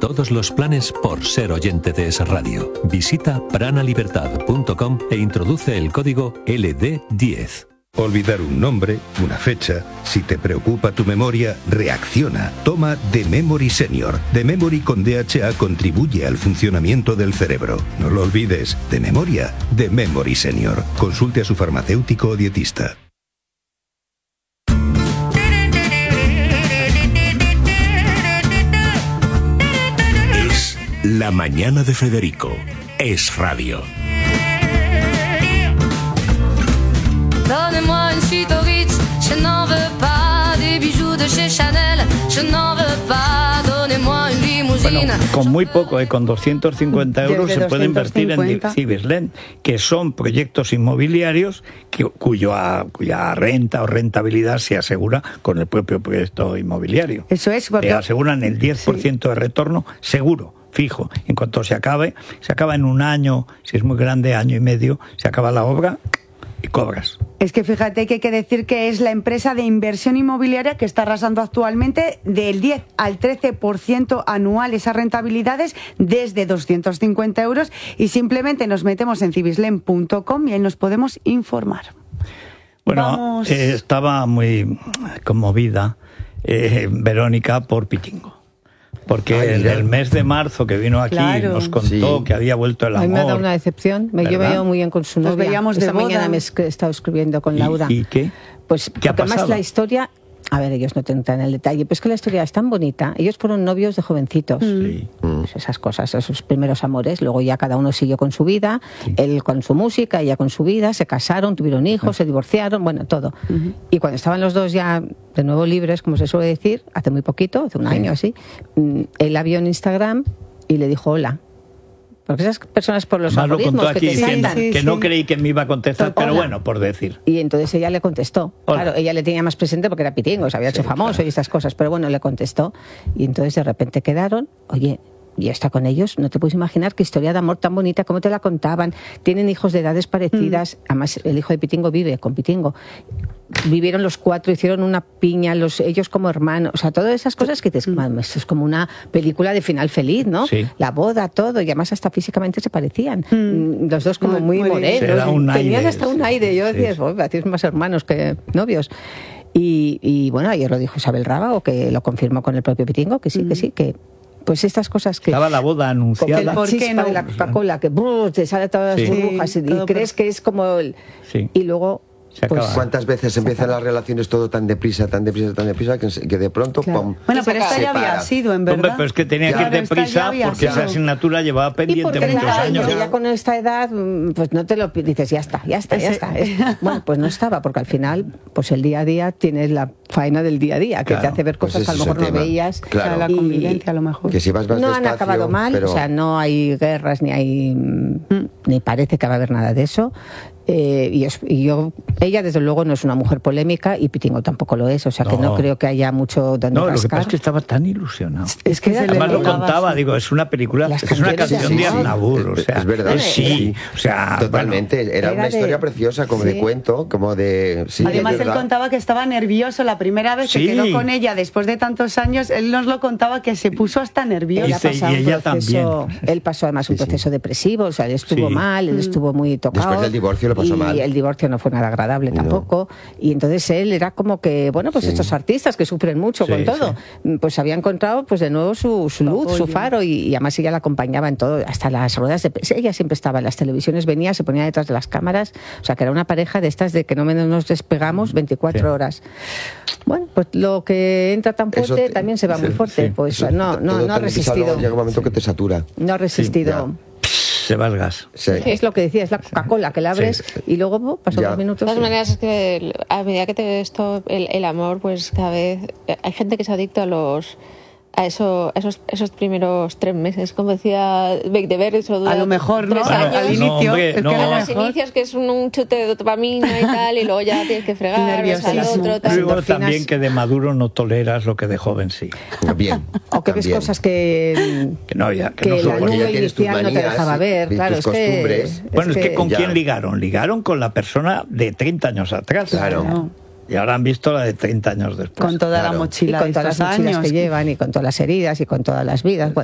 todos los planes por ser oyente de Es Radio. Visita pranalibertad.com e introduce el código LD10. Olvidar un nombre, una fecha. Si te preocupa tu memoria, reacciona. Toma The Memory Senior. The Memory con DHA contribuye al funcionamiento del cerebro. No lo olvides. De memoria, The Memory Senior. Consulte a su farmacéutico o dietista. Es La Mañana de Federico. Es Radio. Donnez-moi une suite au Ritz, je n'en veux pas des bijoux de chez Chanel, je n'en veux pas, donnez-moi une limousine. Bueno, con muy poco, con 250 euros se puede invertir en Cibeslend, que son proyectos inmobiliarios cuya renta o rentabilidad se asegura con el propio proyecto inmobiliario. Eso es, porque... Te aseguran el 10% de retorno seguro, fijo. En cuanto se acaba en un año, si es muy grande, año y medio, se acaba la obra y cobras. Es que fíjate que hay que decir que es la empresa de inversión inmobiliaria que está arrasando actualmente del 10 al 13% anual esas rentabilidades desde 250 euros, y simplemente nos metemos en cibeslend.com y ahí nos podemos informar. Bueno, estaba muy conmovida Verónica por Pitingo. Porque en el mes de marzo que vino aquí, claro, nos contó que había vuelto el amor. A mí me ha dado una decepción. Yo me llevo muy bien con su novia. Nos veíamos Esta de boda. mañana me he estado escribiendo con Laura. ¿Y qué? Pues ¿Qué ha pasado? Además la historia... A ver, ellos no te entran en el detalle, pero es que la historia es tan bonita. Ellos fueron novios de jovencitos. Sí. Pues esas cosas, esos primeros amores. Luego ya cada uno siguió con su vida, él con su música, ella con su vida, se casaron, tuvieron hijos, se divorciaron, bueno, todo. Y cuando estaban los dos ya de nuevo libres, como se suele decir, hace muy poquito, hace un año así, él la vio en Instagram y le dijo hola. Porque esas personas por los algoritmos que te encantan. Que no creí que me iba a contestar, pero bueno, por decir. Y entonces ella le contestó. Hola. Claro, ella le tenía más presente porque era Pitingo, se había hecho famoso y estas cosas, pero bueno, le contestó. Y entonces de repente quedaron, oye, y está con ellos, no te puedes imaginar qué historia de amor tan bonita, cómo te la contaban. Tienen hijos de edades parecidas, además el hijo de Pitingo vive con Pitingo. Vivieron los cuatro, hicieron una piña, ellos como hermanos, o sea, todas esas cosas que dices, esto es como una película de final feliz, ¿no? Sí. La boda, todo, y además hasta físicamente se parecían. Los dos como muy morenos, tenían hasta un aire. Yo decía, hacías más hermanos que novios. Y bueno, ayer lo dijo Isabel Rábago, que lo confirmó con el propio Pitingo, que sí, que pues estas cosas que... Estaba la boda anunciada. El chispa de la Coca-Cola, que te sale todas las burbujas y crees que es como el... Sí. Y luego... Pues, ¿cuántas veces empiezan las relaciones todo tan deprisa, que de pronto... Claro. ¡pum! Bueno, pero esta ya había sido, en verdad. Hombre, pero es que tenía que ir deprisa porque esa asignatura llevaba pendiente muchos años. Porque ya con esta edad, pues no te lo dices, ya está. Bueno, pues no estaba, porque al final, pues el día a día tienes la faena del día a día, que te hace ver cosas que a lo mejor no veías. Claro. La convivencia, a lo mejor. Que si vas más no despacio, han acabado mal, pero... o sea, no hay guerras, ni parece que va a haber nada de eso. Ella desde luego no es una mujer polémica y Pitingo tampoco lo es, o sea que no creo que haya mucho donde rascar. Lo que pasa es que estaba tan ilusionado. Es que además lo contaba, digo, es una película, es una canción de Aznavour, o sea, es verdad. Sí, o sea, totalmente, bueno, era una historia preciosa, como de cuento, como de... Sí, además él contaba que estaba nervioso la primera vez que quedó con ella después de tantos años, él nos lo contaba que se puso hasta nervioso. Y ella también. Él pasó además un proceso depresivo, o sea, él estuvo mal, él estuvo muy tocado. Después del divorcio lo pasó mal. Y el divorcio no fue nada agradable tampoco. Y entonces él era como que, bueno, pues estos artistas que sufren mucho con todo, pues había encontrado pues de nuevo su luz, su faro, y además ella la acompañaba en todo, hasta las ruedas de prensa. Ella siempre estaba en las televisiones, venía, se ponía detrás de las cámaras, o sea que era una pareja de estas de que no nos despegamos 24 horas. Bueno, pues lo que entra tan fuerte también se va muy fuerte, pues no ha resistido. Llega un momento que te satura. No ha resistido. Se va el gas. Sí. Es lo que decía, es la Coca-Cola que la abres y luego pasan 2 minutos. De todas maneras, es que a medida que el amor, pues cada vez hay gente que se adicta a esos primeros 3 meses, como decía Beck, eso dura a lo mejor 3 años. Al inicio, a los inicios, que es un chute de dopamina y tal, y luego ya tienes que fregar, al otro, tal. Luego también que de maduro no toleras lo que de joven sí. Bien. O que ves cosas que la nube inicial no te dejaba ver, claro, es que... Bueno, es que ¿con quién ligaron? Ligaron con la persona de 30 años atrás. Claro. Y ahora han visto la de 30 años después. Con toda la mochila, y con todas las mochilas que llevan, y con todas las heridas, y con todas las vidas. Bueno,